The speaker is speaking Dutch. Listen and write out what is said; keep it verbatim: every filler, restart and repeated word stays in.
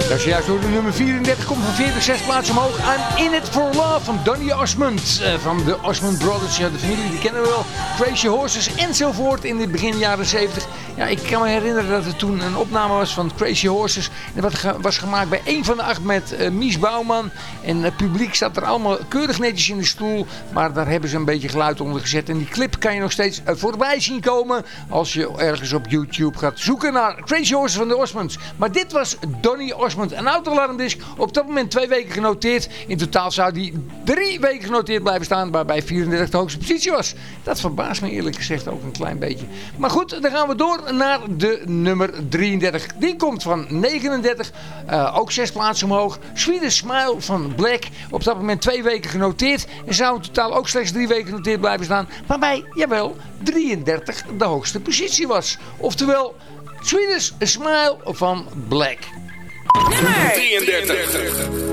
Dat is juist door de nummer vierendertig, komt van veertig, zes plaatsen omhoog. I'm In It For Love van Donny Osmond. Uh, van de Osmond Brothers, ja, de familie die kennen we wel. Crazy Horses enzovoort in het begin jaren zeventig. Ja, ik kan me herinneren dat er toen een opname was van Crazy Horses. En dat was gemaakt bij één van de acht met uh, Mies Bouwman. En het publiek zat er allemaal keurig netjes in de stoel. Maar daar hebben ze een beetje geluid onder gezet. En die clip kan je nog steeds uh, voorbij zien komen. Als je ergens op YouTube gaat zoeken naar Crazy Horses van de Osmonds. Maar dit was Donny Osmond. Een autoalarmdisc. Op dat moment twee weken genoteerd. In totaal zou die drie weken genoteerd blijven staan. Waarbij vierendertig de hoogste positie was. Dat verbaast me eerlijk gezegd ook een klein beetje. Maar goed, dan gaan we door naar de nummer drieëndertig. Die komt van negenendertig. Uh, ook zes plaatsen omhoog. Swedish Smile van Black. Op dat moment twee weken genoteerd. En zou in totaal ook slechts drie weken genoteerd blijven staan. Waarbij, jawel, drieëndertig de hoogste positie was. Oftewel, Swedish Smile van Black. Nummer drieëndertig.